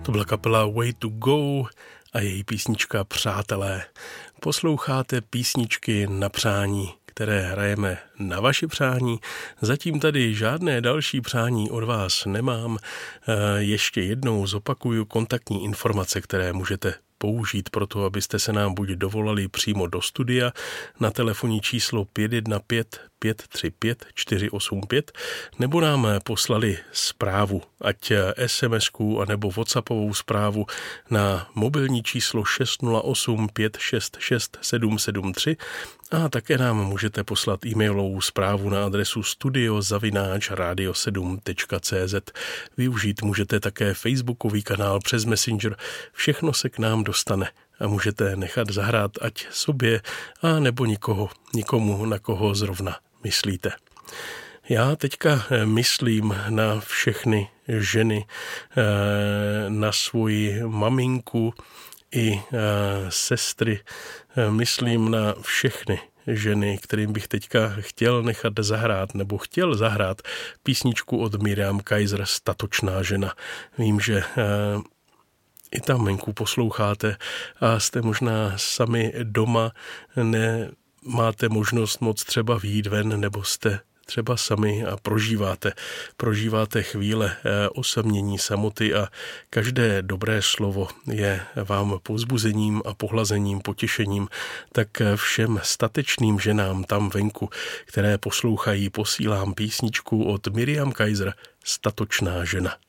To byla kapela Way to Go a její písnička Přátelé. Posloucháte písničky na přání, které hrajeme na vaše přání. Zatím tady žádné další přání od vás nemám. Ještě jednou zopakuju kontaktní informace, které můžete použít pro to, abyste se nám buď dovolali přímo do studia na telefonní číslo 515 535 485 nebo nám poslali zprávu, ať SMS-ku anebo WhatsAppovou zprávu na mobilní číslo 608 566 773 a také nám můžete poslat e-mailovou zprávu na adresu studio@radio7.cz. Využít můžete také facebookový kanál přes Messenger. Všechno se k nám dostane a můžete nechat zahrát ať sobě a nebo nikomu, na koho zrovna myslíte. Já teďka myslím na všechny ženy, na svoji maminku i sestry, myslím na všechny ženy, kterým bych teďka chtěl nechat zahrát nebo chtěl zahrát písničku od Miriam Kaiser Statočná žena. Vím, že i tam venku posloucháte a jste možná sami doma, nemáte možnost moc třeba vyjít ven, nebo jste třeba sami a prožíváte chvíle osamění, samoty a každé dobré slovo je vám povzbuzením a pohlazením, potěšením, tak všem statečným ženám tam venku, které poslouchají, posílám písničku od Miriam Kaiser Statočná žena.